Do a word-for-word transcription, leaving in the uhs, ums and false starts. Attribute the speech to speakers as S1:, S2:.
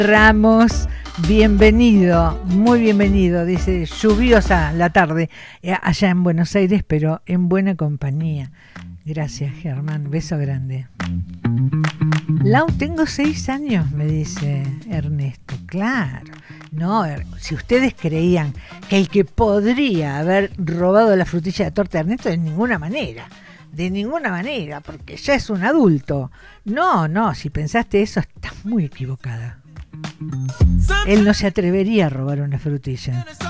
S1: Ramos, bienvenido, muy bienvenido, dice, lluviosa la tarde eh, allá en Buenos Aires, pero en buena compañía. Gracias, Germán, beso grande. Lau, tengo seis años, me dice Ernesto. Claro, no, si ustedes creían que el que podría haber robado la frutilla de torta de Ernesto, de ninguna manera. De ninguna manera, porque ya es un adulto. No, no, si pensaste eso, estás muy equivocada. Él no se atrevería a robar una frutilla.